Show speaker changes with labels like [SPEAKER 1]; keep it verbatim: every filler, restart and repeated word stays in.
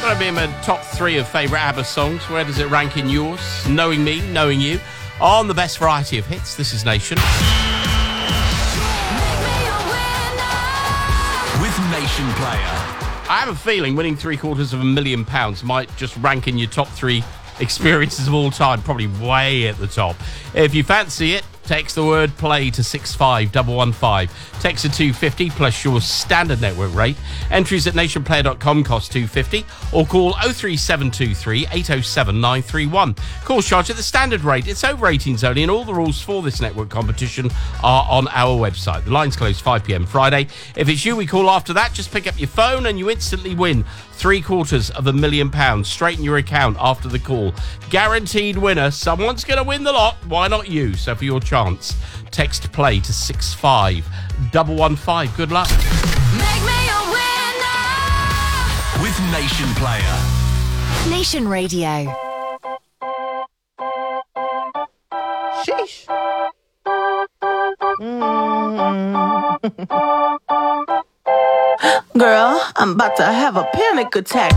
[SPEAKER 1] That'll be in my top three of favourite ABBA songs. Where does it rank in yours? Knowing me, knowing you. On the best variety of hits, this is Nation.
[SPEAKER 2] With Nation Player.
[SPEAKER 1] I have a feeling winning three quarters of a million pounds might just rank in your top three experiences of all time, probably way at the top. If you fancy it, text the word play to six five one one five. Text to two fifty plus your standard network rate. Entries at nation player dot com cost two fifty, or call oh three seven two three eight oh seven nine three one. Call charge at the standard rate. It's over eighteens only, and all the rules for this network competition are on our website. The lines close five p.m. Friday. If it's you we call after that, just pick up your phone and you instantly win three quarters of a million pounds straight in your account after the call. Guaranteed winner. Someone's going to win the lot. Why not you? So for your chance, text play to six five one one five. Good luck.
[SPEAKER 3] Make me a winner
[SPEAKER 2] with Nation Player.
[SPEAKER 4] Nation Radio.
[SPEAKER 5] Sheesh. Mm. Girl, I'm about to have a panic attack.